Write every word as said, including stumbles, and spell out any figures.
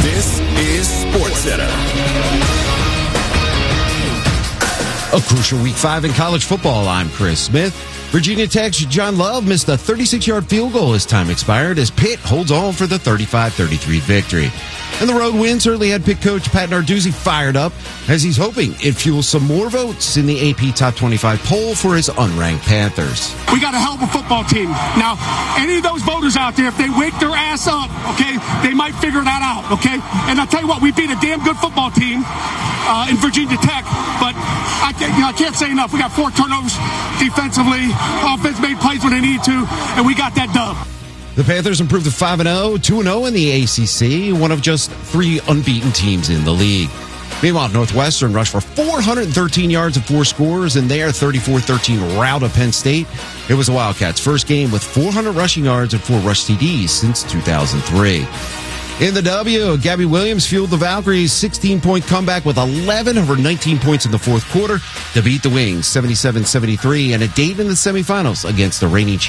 This is SportsCenter. A crucial week five in college football. I'm Chris Smith. Virginia Tech's John Love missed a thirty-six-yard field goal as time expired as Pitt holds on for the thirty-five thirty-three victory. And the road win certainly had Pitt coach Pat Narduzzi fired up as he's hoping it fuels some more votes in the A P Top twenty-five poll for his unranked Panthers. We got a hell of a football team. Now, any of those voters out there, if they wake their ass up, okay, they might figure that out, okay? And I'll tell you what, we beat a damn good football team uh, in Virginia Tech, but I can't, you know, I can't say enough. We got four turnovers defensively. Offense made plays when they need to, and we got that dub. The Panthers improved to five and oh, two and oh in the A C C, one of just three unbeaten teams in the league. Meanwhile, Northwestern rushed for four hundred thirteen yards and four scores in their thirty-four thirteen rout of Penn State. It was the Wildcats' first game with four hundred rushing yards and four rush T Ds since two thousand three. In the W, Gabby Williams fueled the Valkyries' sixteen-point comeback with eleven of her nineteen points in the fourth quarter to beat the Wings seventy-seven seventy-three and a date in the semifinals against the reigning